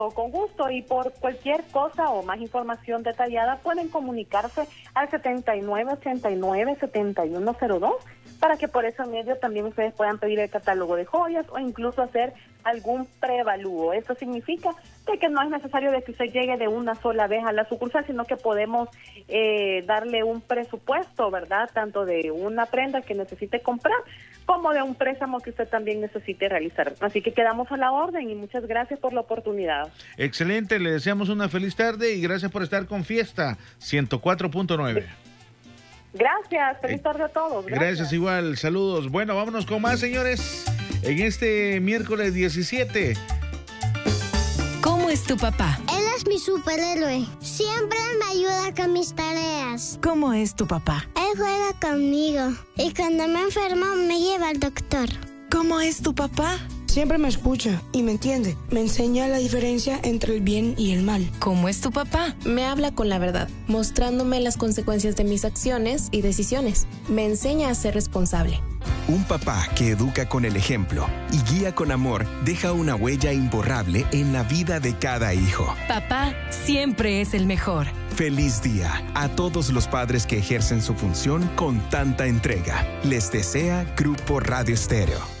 Con gusto, y por cualquier cosa o más información detallada pueden comunicarse al 7989-7102 para que por ese medio también ustedes puedan pedir el catálogo de joyas o incluso hacer algún preavalúo. Eso significa que no es necesario de que usted llegue de una sola vez a la sucursal, sino que podemos darle un presupuesto, ¿verdad? Tanto de una prenda que necesite comprar como de un préstamo que usted también necesite realizar. Así que quedamos a la orden y muchas gracias por la oportunidad. Excelente, le deseamos una feliz tarde y gracias por estar con Fiesta 104.9. Gracias, feliz tarde a todos. Gracias igual, saludos. Bueno, vámonos con más, señores, en este miércoles 17. ¿Cómo es tu papá? Él es mi superhéroe. Siempre me ayuda con mis tareas. ¿Cómo es tu papá? Él juega conmigo y cuando me enfermo me lleva al doctor. ¿Cómo es tu papá? Siempre me escucha y me entiende. Me enseña la diferencia entre el bien y el mal. ¿Cómo es tu papá? Me habla con la verdad, mostrándome las consecuencias de mis acciones y decisiones. Me enseña a ser responsable. Un papá que educa con el ejemplo y guía con amor deja una huella imborrable en la vida de cada hijo. Papá siempre es el mejor. Feliz día a todos los padres que ejercen su función con tanta entrega. Les desea Grupo Radio Estéreo.